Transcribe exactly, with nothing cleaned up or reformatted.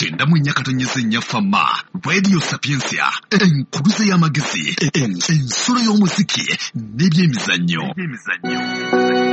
kenda mu nnya katonnyesa ennya fama Radio Sapiensia enkuluze y'amagezi ensolo y'omuziki n'ebyemizannyo